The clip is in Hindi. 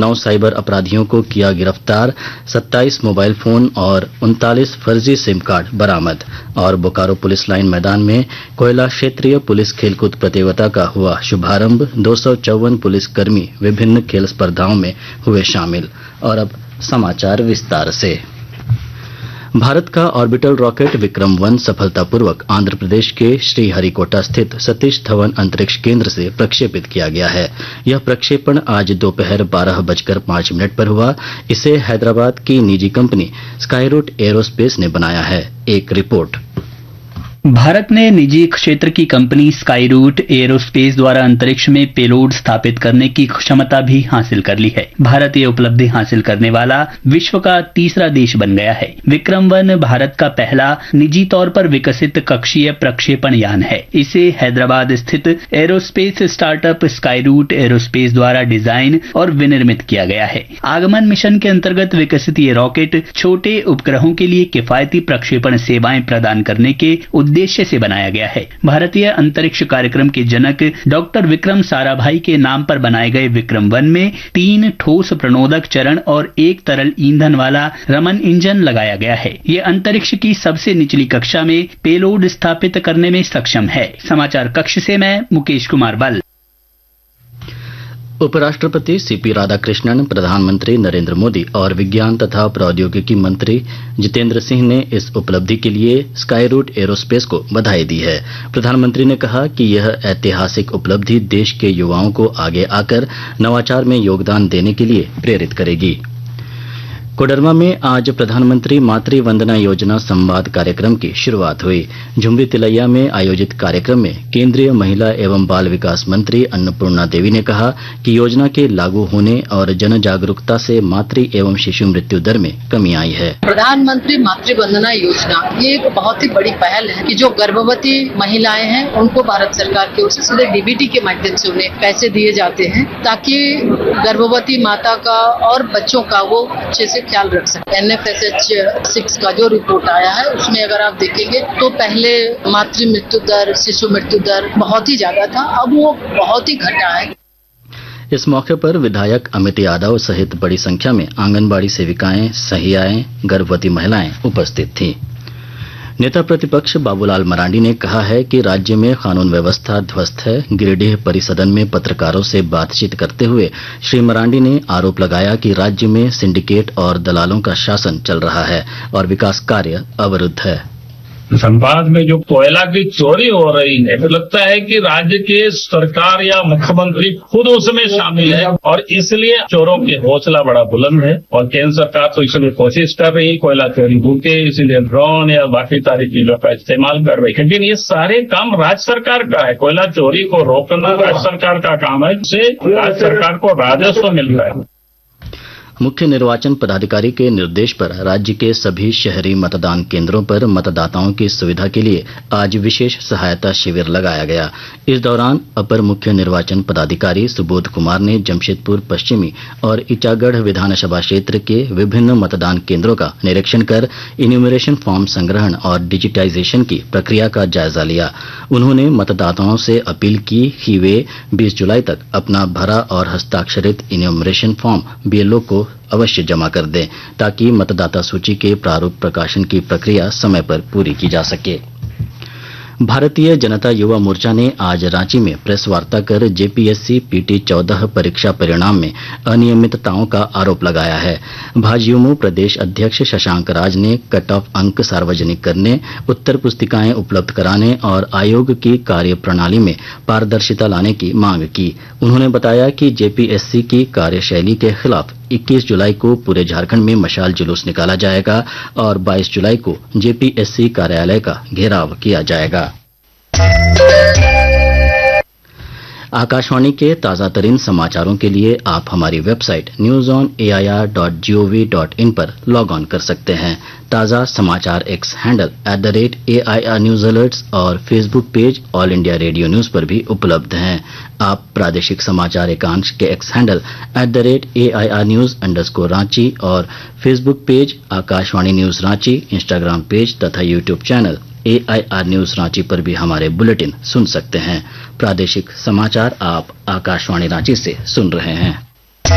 9 साइबर अपराधियों को किया गिरफ्तार, 27 मोबाइल फोन और 39 फर्जी सिम कार्ड बरामद। और बोकारो पुलिस लाइन मैदान में कोयला क्षेत्रीय पुलिस खेलकूद प्रतियोगिता का हुआ शुभारंभ। 254 पुलिसकर्मी विभिन्न खेल स्पर्धाओं में हुए शामिल। और अब समाचार विस्तार से। भारत का ऑर्बिटल रॉकेट विक्रम-1 सफलतापूर्वक आंध्र प्रदेश के श्रीहरिकोटा स्थित सतीश धवन अंतरिक्ष केंद्र से प्रक्षेपित किया गया है। यह प्रक्षेपण आज दोपहर 12:05 पर हुआ। इसे हैदराबाद की निजी कंपनी स्काईरूट एरोस्पेस ने बनाया है। एक रिपोर्ट। भारत ने निजी क्षेत्र की कंपनी स्काईरूट एरोस्पेस द्वारा अंतरिक्ष में पेलोड स्थापित करने की क्षमता भी हासिल कर ली है। भारत ये उपलब्धि हासिल करने वाला विश्व का तीसरा देश बन गया है। विक्रम-1 भारत का पहला निजी तौर पर विकसित कक्षीय प्रक्षेपण यान है। इसे हैदराबाद स्थित एरोस्पेस स्टार्टअप स्काईरूट एरोस्पेस द्वारा डिजाइन और विनिर्मित किया गया है। आगमन मिशन के अंतर्गत विकसित ये रॉकेट छोटे उपग्रहों के लिए किफायती प्रक्षेपण सेवाएं प्रदान करने के उद्देश्य से बनाया गया है। भारतीय अंतरिक्ष कार्यक्रम के जनक डॉक्टर विक्रम साराभाई के नाम पर बनाए गए विक्रम-1 में 3 ठोस प्रणोदक चरण और 1 तरल ईंधन वाला रमन इंजन लगाया गया है। ये अंतरिक्ष की सबसे निचली कक्षा में पेलोड स्थापित करने में सक्षम है। समाचार कक्ष से मैं मुकेश कुमार बल। उपराष्ट्रपति सीपी राधाकृष्णन, प्रधानमंत्री नरेंद्र मोदी और विज्ञान तथा प्रौद्योगिकी मंत्री जितेंद्र सिंह ने इस उपलब्धि के लिए स्काईरूट एरोस्पेस को बधाई दी है। प्रधानमंत्री ने कहा कि यह ऐतिहासिक उपलब्धि देश के युवाओं को आगे आकर नवाचार में योगदान देने के लिए प्रेरित करेगी। कोडरमा में आज प्रधानमंत्री मातृ वंदना योजना संवाद कार्यक्रम की शुरुआत हुई। झुमरी तिलैया में आयोजित कार्यक्रम में केंद्रीय महिला एवं बाल विकास मंत्री अन्नपूर्णा देवी ने कहा कि योजना के लागू होने और जन जागरूकता से मातृ एवं शिशु मृत्यु दर में कमी आई है। प्रधानमंत्री मातृ वंदना योजना ये एक बहुत ही बड़ी पहल है कि जो गर्भवती महिलाएं हैं उनको भारत सरकार की ओर से सीधे डीबीटी के माध्यम से उन्हें पैसे दिए जाते हैं ताकि गर्भवती माता का और बच्चों का वो अच्छे से ख्याल रख सकते। NFSH 6 का जो रिपोर्ट आया है उसमें अगर आप देखेंगे तो पहले मातृ मृत्यु दर, शिशु मृत्यु दर बहुत ही ज्यादा था, अब वो बहुत ही घटा है। इस मौके पर विधायक अमित यादव सहित बड़ी संख्या में आंगनबाड़ी सेविकाएं, सहियाएं, गर्भवती महिलाएं उपस्थित थीं। नेता प्रतिपक्ष बाबूलाल मरांडी ने कहा है कि राज्य में कानून व्यवस्था ध्वस्त है। गिरिडीह परिसदन में पत्रकारों से बातचीत करते हुए श्री मरांडी ने आरोप लगाया कि राज्य में सिंडिकेट और दलालों का शासन चल रहा है और विकास कार्य अवरुद्ध है। धनबाद में जो कोयला की चोरी हो रही है, तो लगता है कि राज्य के सरकार या मुख्यमंत्री खुद उसमें शामिल है और इसलिए चोरों की हौसला बड़ा बुलंद है। और केंद्र सरकार तो इसलिए कोशिश कर रही है कोयला चोरी रुके, इसलिए ड्रोन या बाकी सारी चीजों का इस्तेमाल कर रही है। लेकिन ये सारे काम राज्य सरकार का है। कोयला चोरी को रोकना राज्य सरकार का काम है, इससे राज्य सरकार को राजस्व मिलता है। मुख्य निर्वाचन पदाधिकारी के निर्देश पर राज्य के सभी शहरी मतदान केंद्रों पर मतदाताओं की सुविधा के लिए आज विशेष सहायता शिविर लगाया गया। इस दौरान अपर मुख्य निर्वाचन पदाधिकारी सुबोध कुमार ने जमशेदपुर पश्चिमी और ईटागढ़ विधानसभा क्षेत्र के विभिन्न मतदान केंद्रों का निरीक्षण कर इन्यूमरेशन फॉर्म संग्रहण और डिजिटाइजेशन की प्रक्रिया का जायजा लिया। उन्होंने मतदाताओं से अपील की कि वे 20 जुलाई तक अपना भरा और हस्ताक्षरित इन्यूमरेशन फॉर्म बीएलओ को अवश्य जमा कर दें ताकि मतदाता सूची के प्रारूप प्रकाशन की प्रक्रिया समय पर पूरी की जा सके। भारतीय जनता युवा मोर्चा ने आज रांची में प्रेस वार्ता कर जेपीएससी पीटी 14 परीक्षा परिणाम में अनियमितताओं का आरोप लगाया है। भाजयुमो प्रदेश अध्यक्ष शशांक राज ने कट ऑफ अंक सार्वजनिक करने, उत्तर पुस्तिकाएं उपलब्ध कराने और आयोग की कार्यप्रणाली में पारदर्शिता लाने की मांग की। उन्होंने बताया कि जेपीएससी की कार्यशैली के खिलाफ 21 जुलाई को पूरे झारखंड में मशाल जुलूस निकाला जाएगा और 22 जुलाई को जेपीएससी कार्यालय का घेराव किया जाएगा। आकाशवाणी के ताजा तरीन समाचारों के लिए आप हमारी वेबसाइट newsonair.gov.in पर लॉग ऑन कर सकते हैं। ताजा समाचार x handle @AIR news alerts और Facebook page all India radio news पर भी उपलब्ध हैं। आप प्रादेशिक समाचार एकांश के x handle @AIR news _Ranchi और Facebook page Akashvani news Ranchi, Instagram page तथा YouTube channel AIR news Ranchi पर भी हमारे बुलेटिन सुन सकते हैं। प्रादेशिक समाचार आप आकाशवाणी रांची से सुन रहे हैं।